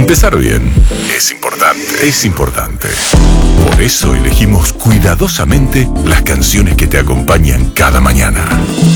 Empezar bien es importante. Es importante. Por eso elegimos cuidadosamente las canciones que te acompañan cada mañana.